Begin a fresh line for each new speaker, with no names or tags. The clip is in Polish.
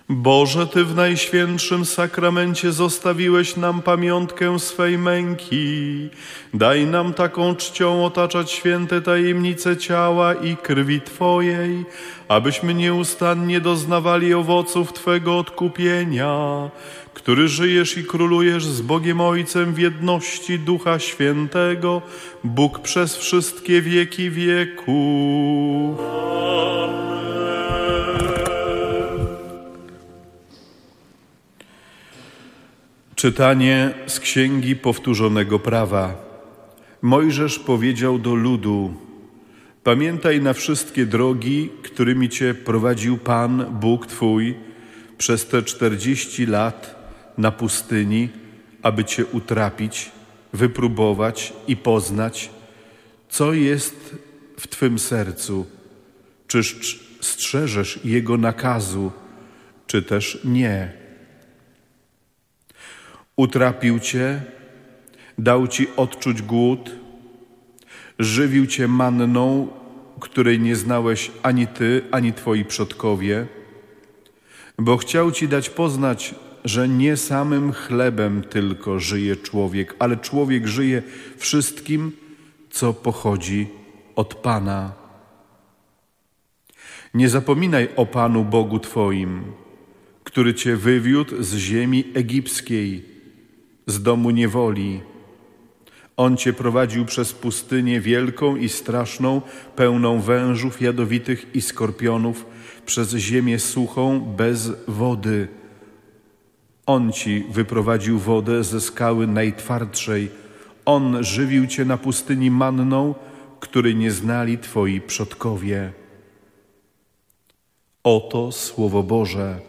Boże, Ty w Najświętszym Sakramencie zostawiłeś nam pamiątkę swej męki. Daj nam taką czcią otaczać święte tajemnice ciała i krwi Twojej, abyśmy nieustannie doznawali owoców Twego odkupienia, który żyjesz i królujesz z Bogiem Ojcem w jedności Ducha Świętego, Bóg przez wszystkie wieki wieków. Czytanie z Księgi Powtórzonego Prawa. Mojżesz powiedział do ludu: pamiętaj na wszystkie drogi, którymi Cię prowadził Pan, Bóg Twój, przez te 40 lat na pustyni, aby Cię utrapić, wypróbować i poznać, co jest w Twym sercu, czy strzeżesz Jego nakazu, czy też nie. Utrapił Cię, dał Ci odczuć głód, żywił Cię manną, której nie znałeś ani Ty, ani Twoi przodkowie, bo chciał Ci dać poznać, że nie samym chlebem tylko żyje człowiek, ale człowiek żyje wszystkim, co pochodzi od Pana. Nie zapominaj o Panu Bogu Twoim, który Cię wywiódł z ziemi egipskiej, z domu niewoli. On Cię prowadził przez pustynię wielką i straszną, pełną wężów jadowitych i skorpionów, przez ziemię suchą, bez wody. On Ci wyprowadził wodę ze skały najtwardszej. On żywił Cię na pustyni manną, której nie znali Twoi przodkowie. Oto Słowo Boże.